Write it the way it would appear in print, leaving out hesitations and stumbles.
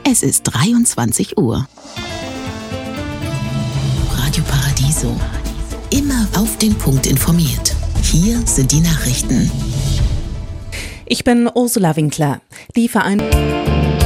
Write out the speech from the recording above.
Es ist 23 Uhr. Radio Paradiso. Immer auf den Punkt informiert. Hier sind die Nachrichten. Ich bin Ursula Winkler. Die Vereinigten